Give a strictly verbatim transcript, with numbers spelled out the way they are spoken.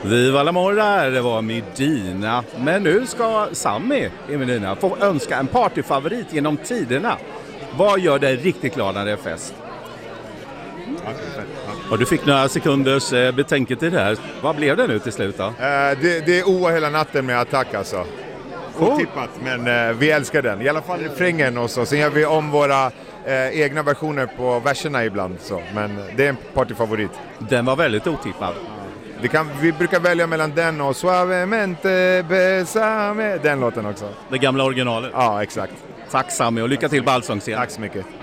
Viva la Morra, det var Medina. Men nu ska Sammy i Medina få önska en partyfavorit genom tiderna. Vad gör dig riktigt glad när det är fest? Och du fick några sekunders betänketid här. Vad blev det nu till slut då? Uh, det, det är O hela natten med Attack alltså. Otippat, men uh, vi älskar den. I alla fall refrängen och så. Sen gör vi om våra uh, egna versioner på verserna ibland. Så. Men det är en partyfavorit. Den var väldigt otippad. Det kan, vi brukar välja mellan den och Suavemente Besame. Den låten också. Det gamla originalet. Ja, exakt. Tack Sammy och lycka till på Allsångsscenen. Tack så mycket.